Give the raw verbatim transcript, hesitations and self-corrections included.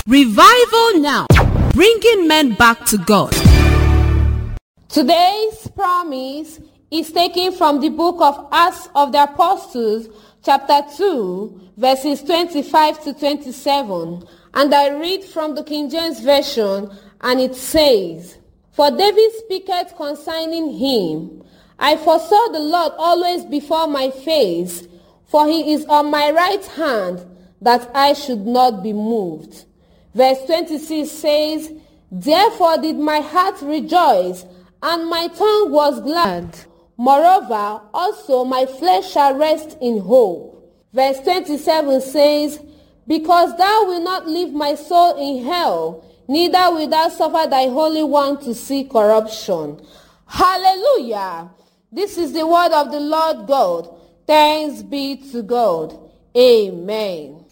Revival Now, bringing men back to God. Today's promise is taken from the book of Acts of the Apostles, chapter two, verses twenty-five to twenty-seven. And I read from the King James Version, and it says, "For David speaketh concerning him, I foresaw the Lord always before my face, for he is on my right hand, that I should not be moved." Verse twenty-six says, "Therefore did my heart rejoice, and my tongue was glad. Moreover, also my flesh shall rest in hope." Verse twenty-seven says, "Because thou wilt not leave my soul in hell, neither wilt thou suffer thy Holy One to see corruption." Hallelujah! This is the word of the Lord God. Thanks be to God. Amen.